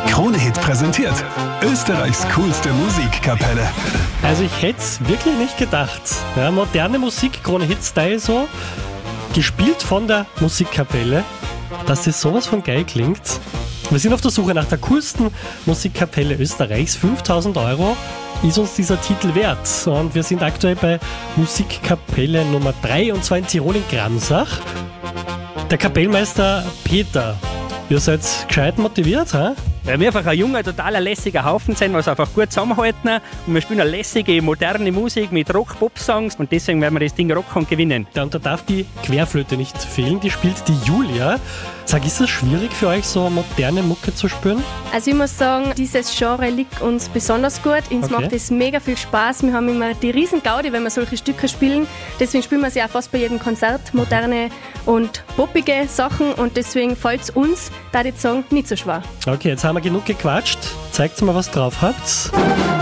Krone-Hit präsentiert. Österreichs coolste Musikkapelle. Also ich hätte es wirklich nicht gedacht. Ja, moderne Musik, Krone-Hit-Style so, gespielt von der Musikkapelle, dass das sowas von geil klingt. Wir sind auf der Suche nach der coolsten Musikkapelle Österreichs. 5.000 € ist uns dieser Titel wert. Und wir sind aktuell bei Musikkapelle Nummer 3, und zwar in Tirol in Gramsach. Der Kapellmeister Peter, ihr seid gescheit motiviert, hä? Weil wir einfach ein junger, totaler lässiger Haufen sind, was einfach gut zusammenhalten. Und wir spielen eine lässige, moderne Musik mit Rock-Pop-Songs. Und deswegen werden wir das Ding rocken und gewinnen. Ja, und da darf die Querflöte nicht fehlen, die spielt die Julia. Sag, ist es schwierig für euch, so moderne Mucke zu spielen? Also ich muss sagen, dieses Genre liegt uns besonders gut. Uns macht es mega viel Spaß. Wir haben immer die riesen Gaudi, wenn wir solche Stücke spielen. Deswegen spielen wir sie auch fast bei jedem Konzert. Moderne und poppige Sachen. Und deswegen fällt es uns, da ich sagen, nicht so schwer. Okay, jetzt haben wir genug gequatscht. Zeigt mal, was drauf habt.